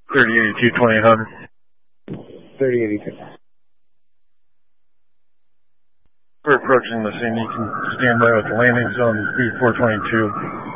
3082, 2800. 3082. We're approaching the scene. You can stand by with the landing zone B422.